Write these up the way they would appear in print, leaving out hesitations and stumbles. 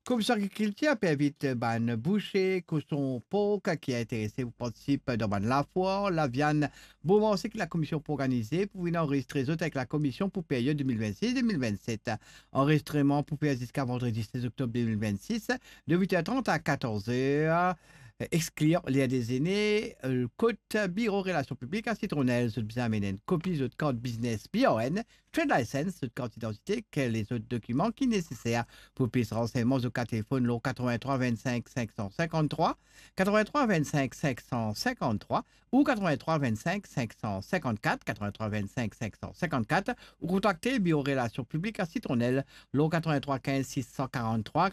Commission agriculture invite ban boucher, cochon, porc qui est intéressé pour participer dans ban la foire, la viande. Bon, on sait que la commission pour organiser pour venir enregistrer les autres avec la commission pour période 2026-2027. Enregistrement pour faire jusqu'à vendredi 16 octobre 2026 de 8h30 à 14h. Exclure les des aînés, Côte Bureau Relations Publiques à Citronnelle, ce bien amener une copie de carte business BON, trade license, de carte d'identité, quels les autres documents qui sont nécessaires pour plus de renseignements au cas téléphone le 83 25 553, 83 25 553 ou 83 25 554, 83 25 554 ou contacter Bureau Relations Publiques à Citronnelle, le 83 15 643,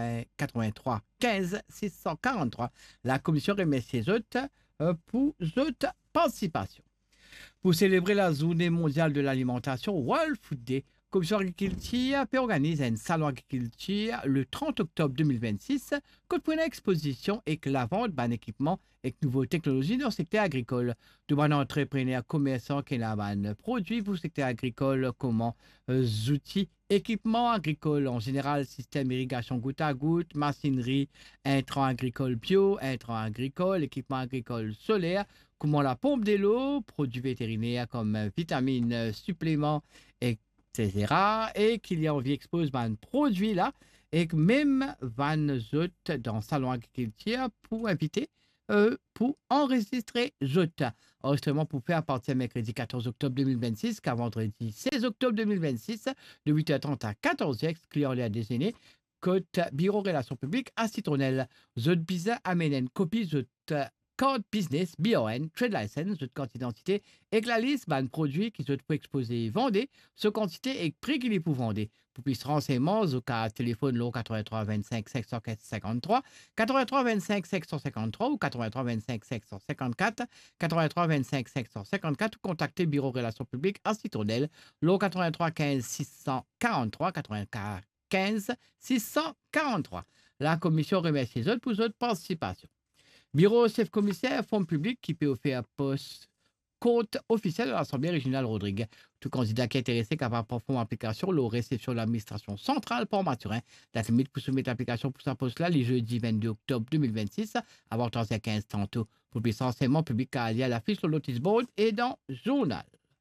83 15 643. La commission remercie les autres pour votre participation. Pour célébrer la journée mondiale de l'alimentation, World Food Day, Commission agriculture peut organiser un salon agriculture le 30 octobre 2026, pour une exposition et que la vente d'un équipement et nouvelles technologies dans le secteur agricole. De bon entrepreneurs, commerçants qui ont produits pour le secteur agricole, comment outils, équipements agricoles en général, système irrigation goutte à goutte, machinerie, intrants agricoles bio, intrants agricoles, équipements agricoles solaires, comment la pompe de l'eau, produits vétérinaires comme vitamines, suppléments, etc. Et qu'il y a envie expose un produit là et que même van autres dans le salon agriculture pour inviter pour enregistrer autres. Enregistrement pour faire à partir de mercredi 14 octobre 2026 qu'à vendredi 16 octobre 2026 de 8h30 à 14h excluant les déjeuner Côte Bureau Relations Publiques à Citronnelle. Zot bizarre amène une copie de carte business BON, trade license, de carte d'identité, et la liste de produits qui sont pour exposer et vendre, ce quantité et prix qu'il est pour vendre. Pour plus de renseignements, au cas téléphone le 83 25 553, 83 25 553 ou 83 25 554, 83 25 554 ou contacter Bureau Relations Publiques à Citronnelle, le 83 15 643, 84 15 643. La commission remercie les autres pour votre participation. Bureau chef commissaire, fonds public qui peut offrir poste compte officiel de l'Assemblée régionale Rodrigue. Tout candidat qui est intéressé capable de prendre application le réception de l'administration centrale pour Mathurin. La limite pour soumettre l'application pour sa poste là, le jeudi 22 octobre 2026, à 14h15 tantôt. Pour plus renseignements publics à l'affiche sur le notice board et dans le journal.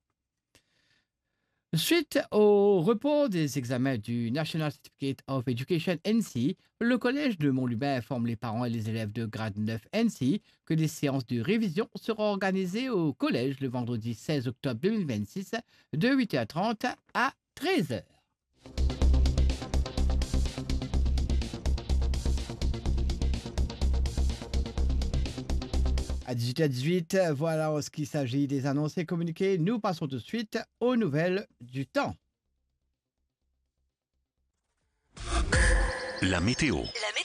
Suite au report des examens du National Certificate of Education NC, le collège de Montlubin informe les parents et les élèves de grade 9 NC que des séances de révision seront organisées au collège le vendredi 16 octobre 2026 de 8h30 à 13h. À 18h18, voilà en ce qu'il s'agit des annonces et communiqués. Nous passons tout de suite aux nouvelles du temps. La météo.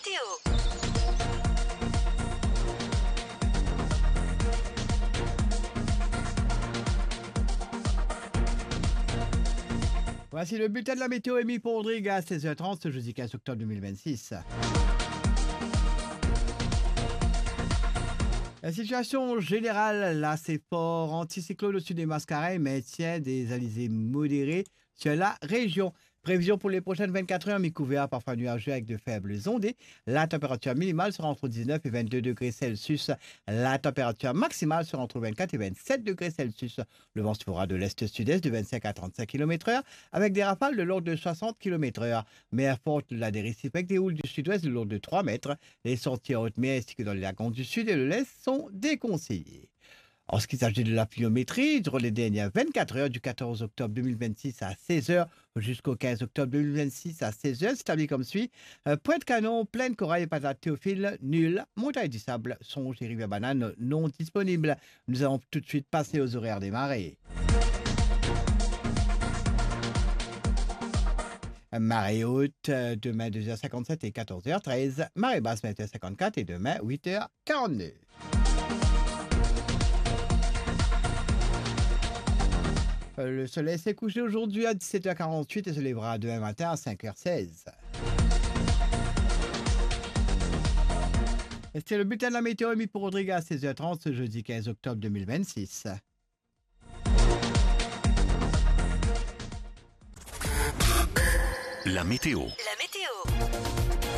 Voici le bulletin de la météo émis pour Rodrigue à 16h30 ce jeudi 15 octobre 2026. La situation générale, là, c'est fort anticyclone au-dessus des Mascareilles, mais tient des alizés modérés sur la région. Prévision pour les prochaines 24 heures, mi-couvert, parfois nuageux avec de faibles ondées. La température minimale sera entre 19 et 22 degrés Celsius. La température maximale sera entre 24 et 27 degrés Celsius. Le vent se fera de l'est-sud-est de 25 à 35 km/h avec des rafales de l'ordre de 60 km/h. Mer forte, la des récifs avec des houles du sud-ouest de l'ordre de 3 mètres. Les sorties en haute mer ainsi que dans les lagons du sud et le l'est sont déconseillées. En ce qui s'agit de la pluviométrie, durant les dernières 24 heures du 14 octobre 2026 à 16h jusqu'au 15 octobre 2026 à 16h, s'établit comme suit. Pointe-Canon, Plaine Corail et Patate Théophile, nul. Montagne du Sable, Songe et Rivière Banane non disponibles. Nous allons tout de suite passer aux horaires des marées. Marée haute, demain 2h57 et 14h13. Marée basse 20h54 et demain 8h42. Le soleil s'est couché aujourd'hui à 17h48 et se lèvera demain matin à 5h16. C'était le bulletin de la météo émis pour Rodrigue à 16h30 ce jeudi 15 octobre 2026. La météo.